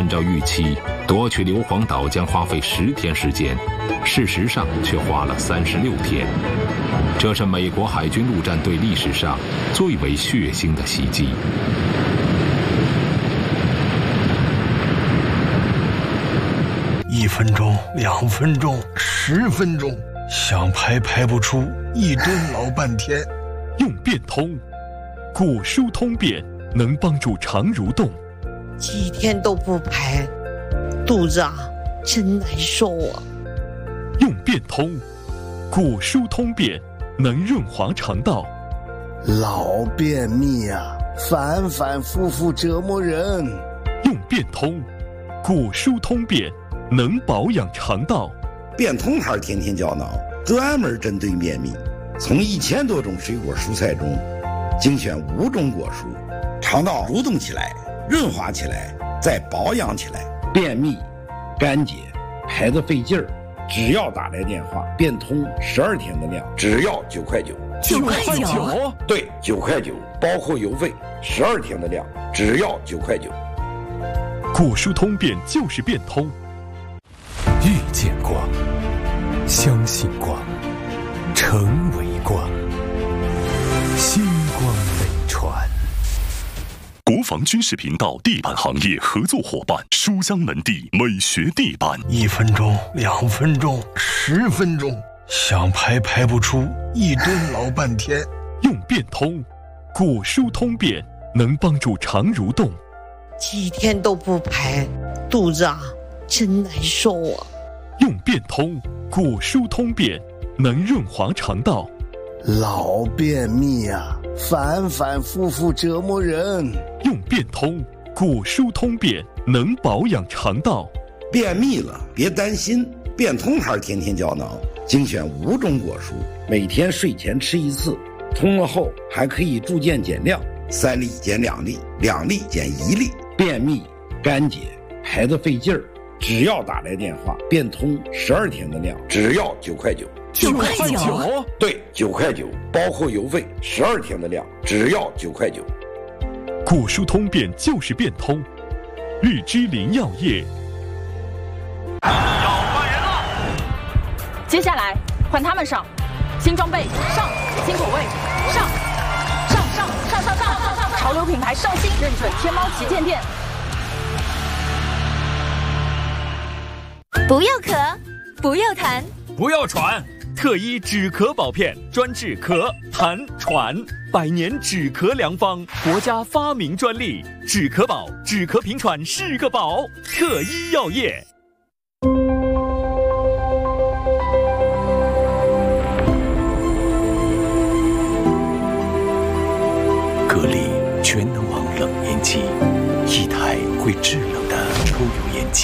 按照预期，夺取硫磺岛将花费10天时间，事实上却花了36天。这是美国海军陆战队历史上最为血腥的袭击。 1分钟、2分钟、10分钟，想排不出，一蹲老半天。 用变通，果蔬通便能帮助肠蠕动。 几天都不排，肚子真难受啊。 用变通，果蔬通便能润滑肠道。 老便秘反反复复折磨人。 用变通，果蔬通便能保养肠道。 变通牌天天胶囊专门针对便秘，从1000多种水果蔬菜中精选5种果蔬，肠道蠕动起来，润滑起来，再保养起来。便秘、干结、排得费劲儿，只要打来电话，变通12天的量，只要9块9。 9块9？ 对，9块9，包括邮费，12天的量，只要9块9。 果蔬通便就是变通。 遇见光，相信光，成为光，星光美传。 国防军事频道地板行业合作伙伴书香门第美学地板。 1分钟、2分钟、10分钟，想排不出，一蹲老半天。 用变通，果蔬通便能帮助肠蠕动。 几天都不排，肚子真难受啊。 用变通，果蔬通便能润滑肠道。 老便秘反反复复折磨人。 用变通，果蔬通便能保养肠道。 便秘了别担心，变通牌天天胶囊精选5种果蔬，每天睡前吃1次，通了后还可以逐渐减量，3粒减2粒，2粒减1粒。便秘、干结、排得费劲儿，只要打来电话，变通12天的量，只要9块9。 9块9？ 对，9块9，包括邮费，12天的量，只要9块9。 果蔬通便就是变通。绿之林药业。 要换人了， 接下来换他们上，新装备上，新口味上，上，潮流品牌上新，认准天猫旗舰店。 不要咳，不要痰， 不要喘， 特医止咳保片，专治咳、痰、喘，100年止咳良方，国家发明专利，止咳宝，止咳平喘是个宝。特医药业。 格力全能王冷烟机，一台会制冷的抽油烟机。